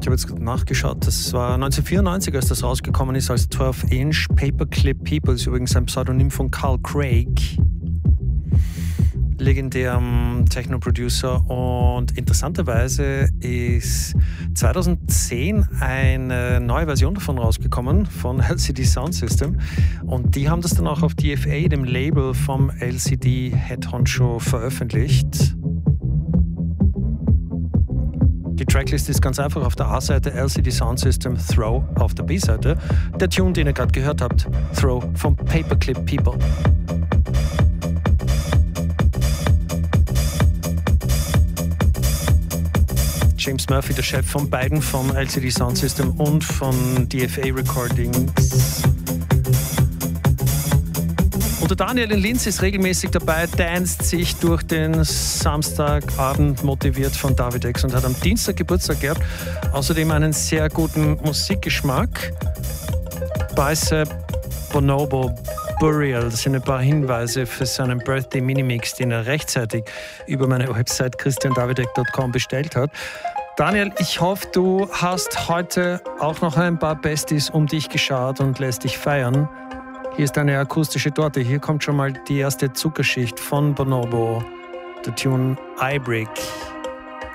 Ich habe jetzt nachgeschaut, das war 1994, als das rausgekommen ist, als 12-Inch. Paperclip People ist übrigens ein Pseudonym von Carl Craig, legendärem Techno-Producer. Und interessanterweise ist 2010 eine neue Version davon rausgekommen von LCD Sound System. Und die haben das dann auch auf DFA, dem Label vom LCD Head Honcho, veröffentlicht. Die Tracklist ist ganz einfach: auf der A-Seite LCD Sound System Throw, auf der B-Seite der Tune, den ihr gerade gehört habt, Throw von Paperclip People. James Murphy, der Chef von beiden, vom LCD Sound System und von DFA Recordings. Und der Daniel in Linz ist regelmäßig dabei, danst sich durch den Samstagabend, motiviert von David X, und hat am Dienstag Geburtstag gehabt. Außerdem einen sehr guten Musikgeschmack. Bicep, Bonobo, Burial, das sind ein paar Hinweise für seinen Birthday Minimix, den er rechtzeitig über meine Website christiandavidek.com bestellt hat. Daniel, ich hoffe, du hast heute auch noch ein paar Besties um dich geschaut und lässt dich feiern. Hier ist eine akustische Torte. Hier kommt schon mal die erste Zuckerschicht von Bonobo, der Tune I Break.